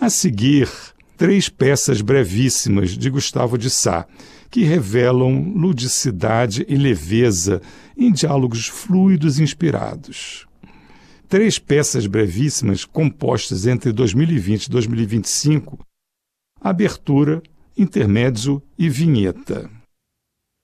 A seguir, 3 peças brevíssimas de Gustavo de Sá, que revelam ludicidade e leveza em diálogos fluidos e inspirados. 3 peças brevíssimas compostas entre 2020 e 2025, abertura, intermédio e vinheta.